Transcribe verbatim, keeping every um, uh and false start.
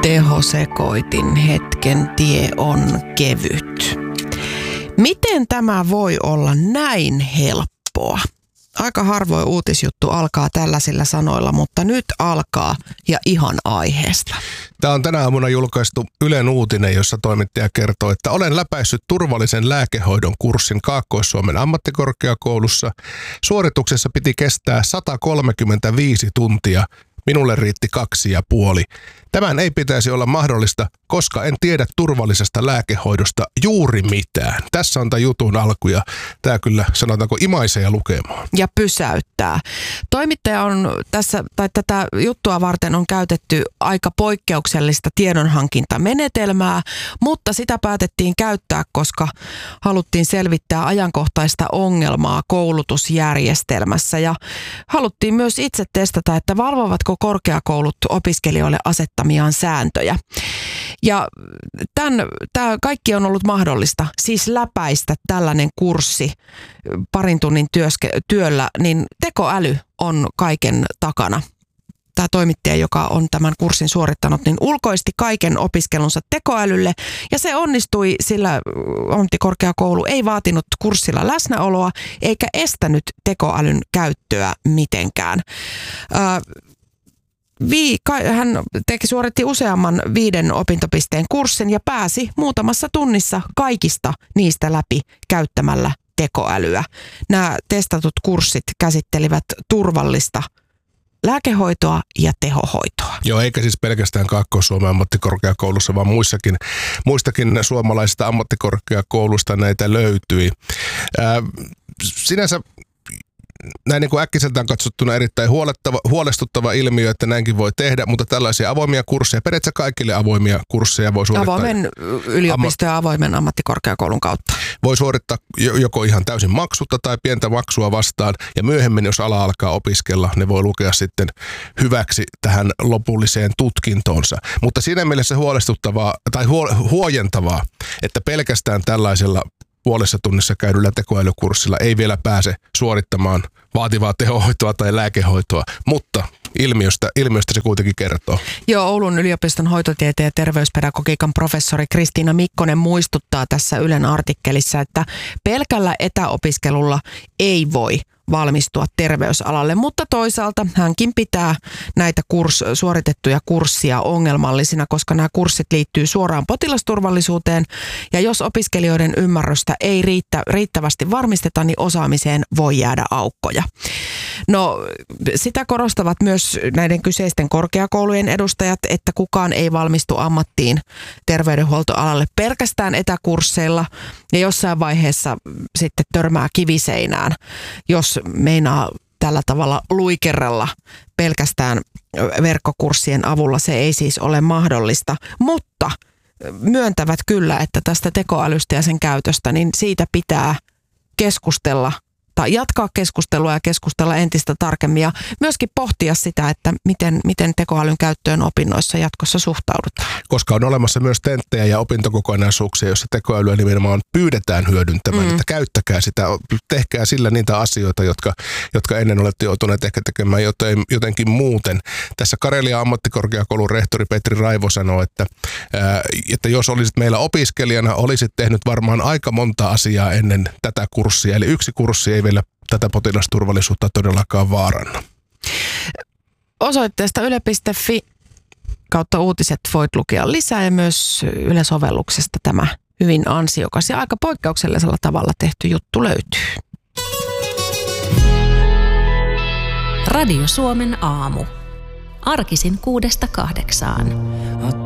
Tehosekoitin hetken tie on kevyt. Miten tämä voi olla näin helppoa? Aika harvoin uutisjuttu alkaa tällaisilla sanoilla, mutta nyt alkaa ja ihan aiheesta. Tämä on tänä aamuna julkaistu Ylen uutinen, jossa toimittaja kertoo, että olen läpäissyt turvallisen lääkehoidon kurssin Kaakkois-Suomen ammattikorkeakoulussa. Suorituksessa piti kestää sata kolmekymmentäviisi tuntia. Minulle riitti kaksi ja puoli. Tämän ei pitäisi olla mahdollista, koska en tiedä turvallisesta lääkehoidosta juuri mitään. Tässä on tämä jutun alku ja tämä kyllä sanotaanko imaisee lukemaan. Ja pysäyttää. Toimittaja on tässä, tai tätä juttua varten on käytetty aika poikkeuksellista tiedonhankintamenetelmää, mutta sitä päätettiin käyttää, koska haluttiin selvittää ajankohtaista ongelmaa koulutusjärjestelmässä ja haluttiin myös itse testata, että valvovatko korkeakoulut opiskelijoille asettamiaan sääntöjä. Ja tämän, tämä kaikki on ollut mahdollista, siis läpäistä tällainen kurssi parin tunnin työske, työllä, niin tekoäly on kaiken takana. Tämä toimittaja, joka on tämän kurssin suorittanut, niin ulkoisti kaiken opiskelunsa tekoälylle ja se onnistui, sillä ammattikorkeakoulu ei vaatinut kurssilla läsnäoloa eikä estänyt tekoälyn käyttöä mitenkään. Äh, Vi, hän teki, suoritti useamman viiden opintopisteen kurssin ja pääsi muutamassa tunnissa kaikista niistä läpi käyttämällä tekoälyä. Nämä testatut kurssit käsittelivät turvallista lääkehoitoa ja tehohoitoa. Joo, eikä siis pelkästään Kaakkois-Suomen ammattikorkeakoulussa, vaan muissakin, muistakin suomalaisista ammattikorkeakouluista näitä löytyi. Ää, sinänsä näin niin kuin äkkiseltään katsottuna erittäin huolestuttava ilmiö, että näinkin voi tehdä, mutta tällaisia avoimia kursseja, periaatteessa kaikille avoimia kursseja voi suorittaa. Avoimen yliopisto ja avoimen ammattikorkeakoulun kautta. Voi suorittaa joko ihan täysin maksutta tai pientä maksua vastaan, ja myöhemmin, jos ala alkaa opiskella, ne voi lukea sitten hyväksi tähän lopulliseen tutkintoonsa. Mutta siinä mielessä huolestuttavaa tai huojentavaa, että pelkästään tällaisella puolessa tunnissa käydyllä tekoälykurssilla ei vielä pääse suorittamaan vaativaa tehohoitoa tai lääkehoitoa, mutta ilmiöstä, ilmiöstä se kuitenkin kertoo. Joo, Oulun yliopiston hoitotieteen ja terveyspedagogiikan professori Kristiina Mikkonen muistuttaa tässä Ylen artikkelissa, että pelkällä etäopiskelulla ei voi valmistua terveysalalle, mutta toisaalta hänkin pitää näitä kurs, suoritettuja kurssia ongelmallisina, koska nämä kurssit liittyy suoraan potilasturvallisuuteen ja jos opiskelijoiden ymmärrystä ei riittä, riittävästi varmisteta, niin osaamiseen voi jäädä aukkoja. No, sitä korostavat myös näiden kyseisten korkeakoulujen edustajat, että kukaan ei valmistu ammattiin terveydenhuoltoalalle pelkästään etäkursseilla ja jossain vaiheessa sitten törmää kiviseinään, jos meinaa tällä tavalla luikerrella pelkästään verkkokurssien avulla. Se ei siis ole mahdollista, mutta myöntävät kyllä, että tästä tekoälystä ja sen käytöstä, niin siitä pitää keskustella tai jatkaa keskustelua ja keskustella entistä tarkemmin ja myöskin pohtia sitä, että miten, miten tekoälyn käyttöön opinnoissa jatkossa suhtaudutaan. Koska on olemassa myös tenttejä ja opintokokonaisuuksia, joissa tekoälyä nimenomaan pyydetään hyödyntämään, mm. että käyttäkää sitä, tehkää sillä niitä asioita, jotka, jotka ennen olette joutuneet ehkä tekemään joten, jotenkin muuten. Tässä Karelian ammattikorkeakoulun rehtori Petri Raivo sanoo, että, ää, että jos olisit meillä opiskelijana, olisit tehnyt varmaan aika monta asiaa ennen tätä kurssia, eli yksi kurssi ei vielä tätä potilasturvallisuutta todellakaan vaaranna. Osoitteesta yle piste fi kautta uutiset voit lukea lisää ja myös Yle-sovelluksesta tämä hyvin ansiokas ja aika poikkeuksellisella tavalla tehty juttu löytyy. Radio Suomen aamu. Arkisin kuudesta kahdeksaan.